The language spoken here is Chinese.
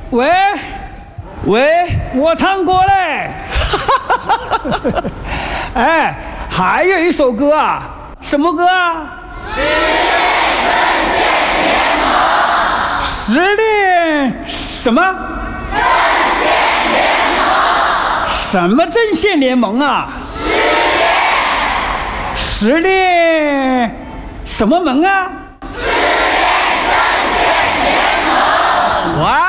喂， 喂， 我唱歌嘞。哎，还有一首歌啊，什么歌啊？ 实恋什么？ 阵线联盟。 什么阵线联盟啊？实恋什么盟啊？ 实恋阵线联盟。 哇！